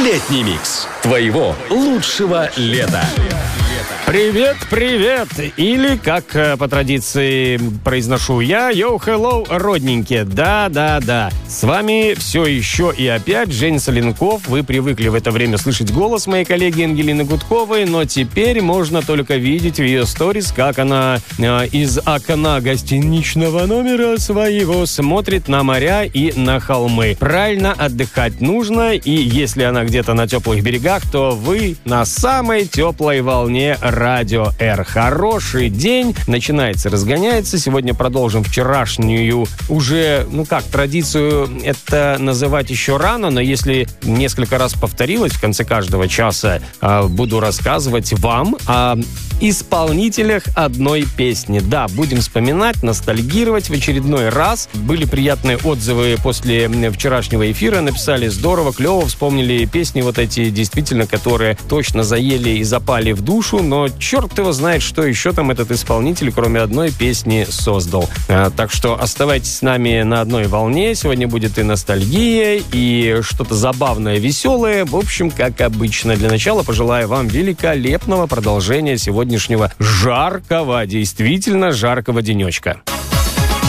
Летний микс твоего лучшего лета. Привет, привет! Или, как по традиции произношу я, йоу, хеллоу, родненькие. Да. С вами все еще и опять Жень Соленков. Вы привыкли в это время слышать голос моей коллеги Ангелины Гудковой, но теперь можно только видеть в ее сторис, как она из окна гостиничного номера своего смотрит на моря и на холмы. Правильно, отдыхать нужно, и если она где-то на теплых берегах, то вы на самой теплой волне Радио Р. Хороший день. Начинается, разгоняется. Сегодня продолжим вчерашнюю уже, традицию это называть еще рано, но если несколько раз повторилось, в конце каждого часа буду рассказывать вам о исполнителях одной песни. Да, будем вспоминать, ностальгировать в очередной раз. Были приятные отзывы после вчерашнего эфира. Написали: здорово, клево, вспомнили песни вот эти, действительно, которые точно заели и запали в душу, но черт его знает, что еще там этот исполнитель, кроме одной песни, создал. Так что оставайтесь с нами на одной волне. Сегодня будет и ностальгия, и что-то забавное, веселое. В общем, как обычно. Для начала пожелаю вам великолепного продолжения сегодняшнего жаркого, действительно жаркого денечка.